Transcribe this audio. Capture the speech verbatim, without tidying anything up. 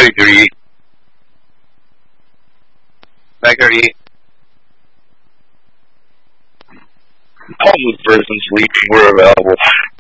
thirty-three. nine thirty-eight. Public person sleeping were available.